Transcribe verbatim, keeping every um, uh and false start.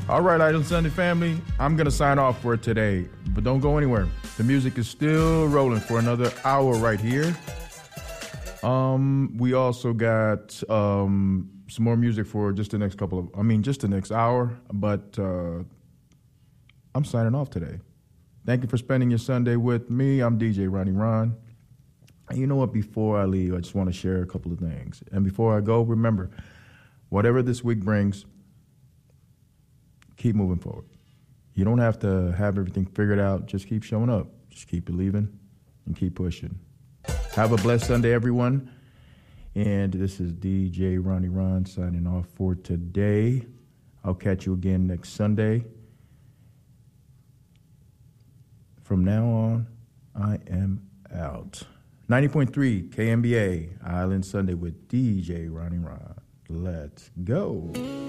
All right, Island Sunday family, I'm going to sign off for today, but don't go anywhere. The music is still rolling for another hour right here. Um, we also got um, some more music for just the next couple of, I mean, just the next hour, but uh, I'm signing off today. Thank you for spending your Sunday with me. I'm D J Ronnie Ron. And you know what? Before I leave, I just want to share a couple of things. And before I go, remember, whatever this week brings, keep moving forward. You don't have to have everything figured out. Just keep showing up. Just keep believing and keep pushing. Have a blessed Sunday, everyone. And this is D J Ronnie Ron signing off for today. I'll catch you again next Sunday. From now on, I am out. ninety point three K M B A, Island Sunday with D J Ronnie Ron. Let's go.